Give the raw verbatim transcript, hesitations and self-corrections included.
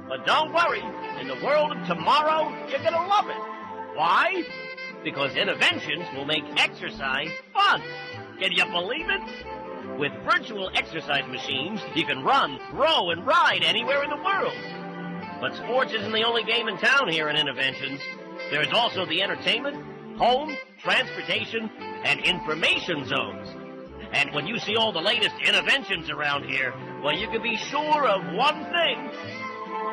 But don't worry, in the world of tomorrow, you're gonna love it. Why? Because Interventions will make exercise fun. Can you believe it? With virtual exercise machines, you can run, row, and ride anywhere in the world. But sports isn't the only game in town here in Interventions. There's also the entertainment, home, transportation, and information zones. And when you see all the latest interventions around here, well, you can be sure of one thing.